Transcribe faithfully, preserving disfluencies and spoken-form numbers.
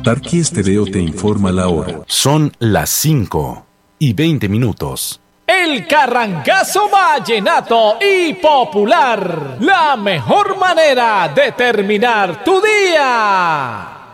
Tarqui Estéreo te informa la hora. Son las cinco y veinte minutos. El Carrangazo Vallenato y Popular. La mejor manera de terminar tu día.